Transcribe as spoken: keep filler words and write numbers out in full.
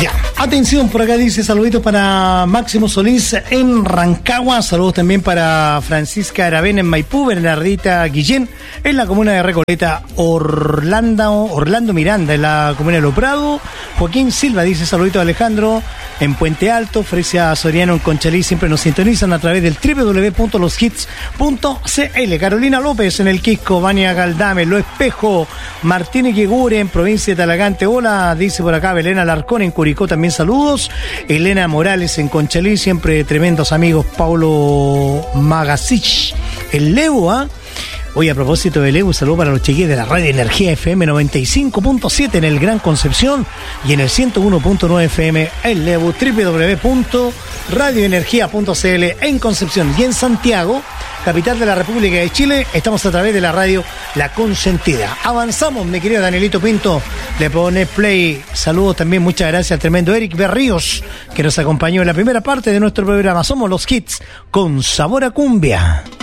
Ya, atención, por acá dice saluditos para Máximo Solís en Rancagua, saludos también para Francisca Aravena en Maipú, Bernardita Guillén en la comuna de Recoleta, Orlando, Orlando Miranda en la comuna de Lo Prado, Joaquín Silva dice saluditos a Alejandro en Puente Alto, Fresia Soriano en Conchalí, siempre nos sintonizan a través del doble u doble u doble u punto los hits punto c l. Carolina López en el Quisco, Vania Galdame, Lo Espejo, Martínez Guigure en provincia de Talagante, hola, dice por acá Belén Alarcón en Curicó, también saludos, Elena Morales en Conchalí, siempre tremendos amigos, Paulo Magasich, el Leo, ¿ah? ¿eh? Hoy a propósito de Leo, un saludo para los chiquillos de la Radio Energía F M noventa y cinco punto siete en el Gran Concepción y en el ciento uno punto nueve F M el Leo, doble u doble u doble u punto radio energía punto c l en Concepción y en Santiago, capital de la República de Chile, estamos a través de la radio La Consentida. Avanzamos, mi querido Danielito Pinto, le pone play. Saludos también, muchas gracias al tremendo Eric Berríos, que nos acompañó en la primera parte de nuestro programa. Somos los hits con sabor a cumbia.